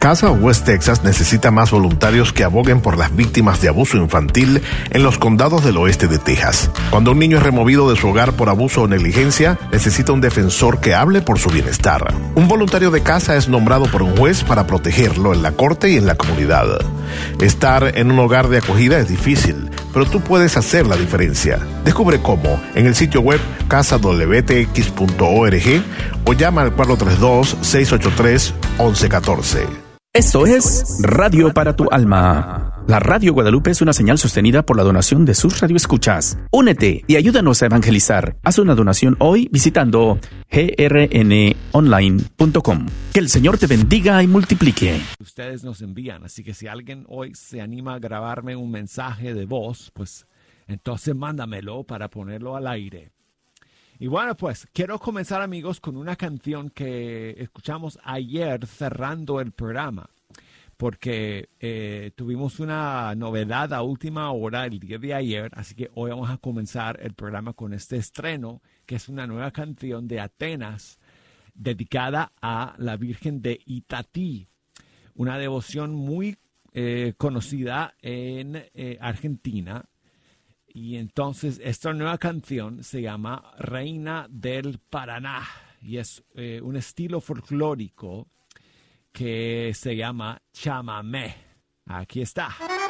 Casa West Texas necesita más voluntarios que aboguen por las víctimas de abuso infantil en los condados del oeste de Texas. Cuando un niño es removido de su hogar por abuso o negligencia, necesita un defensor que hable por su bienestar. Un voluntario de casa es nombrado por un juez para protegerlo en la corte y en la comunidad. Estar en un hogar de acogida es difícil, pero tú puedes hacer la diferencia. Descubre cómo en el sitio web casadwtx.org o llama al 432-683-1114. Esto es Radio para tu Alma. La Radio Guadalupe es una señal sostenida por la donación de sus radioescuchas. Únete y ayúdanos a evangelizar. Haz una donación hoy visitando grnonline.com. Que el Señor te bendiga y multiplique. Ustedes nos envían, así que si alguien hoy se anima a grabarme un mensaje de voz, pues entonces mándamelo para ponerlo al aire. Y bueno, pues quiero comenzar, amigos, con una canción que escuchamos ayer cerrando el programa, porque tuvimos una novedad a última hora el día de ayer, así que hoy vamos a comenzar el programa con este estreno, que es una nueva canción de Atenas dedicada a la Virgen de Itatí, una devoción muy conocida en Argentina. Y entonces esta nueva canción se llama Reina del Paraná y es un estilo folclórico que se llama chamamé. Aquí está.